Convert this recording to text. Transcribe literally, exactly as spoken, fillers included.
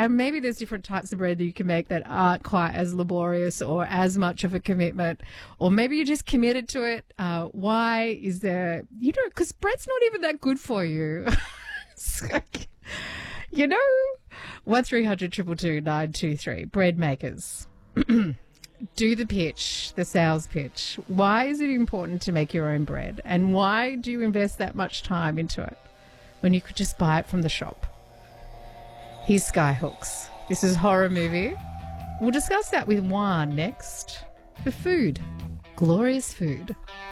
And maybe there's different types of bread that you can make that aren't quite as laborious or as much of a commitment. Or maybe you're just committed to it. Uh, why is there, you know, because bread's not even that good for you. It's like, you know, one three hundred two two two nine two three, bread makers. Do the pitch, the sales pitch. Why is it important to make your own bread? And why do you invest that much time into it when you could just buy it from the shop? Here's Skyhooks. This is Horror Movie. We'll discuss that with Juan next. For food. Glorious food.